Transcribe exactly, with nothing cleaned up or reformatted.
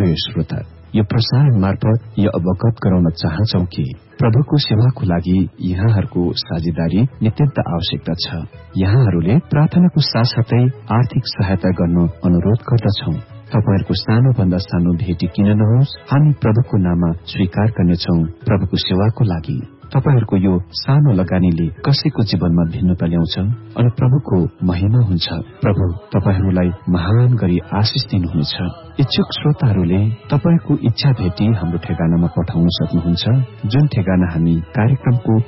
प्रिय श्रोता, यो प्रसारण मार्फत यो अवगत गराउन चाहन्छौ कि प्रभुको सेवाको लागि यहाँहरूको साझेदारी नित्यन्त आवश्यकता छ। यहाँहरूले प्रार्थनाको साथसाथै आर्थिक सहायता गर्न अनुरोध गर्दछौ। तपाईहरूको सानो भन्दा सानो भेटी किन नहोस्, हामी प्रभुको नाममा स्वीकार गर्नेछौ। प्रभुको सेवाको लागि तपाईहरूको यो सानो लगानीले कसैको जीवनमा भिन्नता ल्याउँछ अनि प्रभुको महिमा हुन्छ। प्रभु तपाईहरूलाई महान गरी आशिष दिनुहुनेछ। इच्छुक श्रोताहरूले तपाईको इच्छा भेटी हाम्रो ठेगानामा पठाउन सक्नुहुन्छ, जुन ठेगाना हामी कार्यक्रमको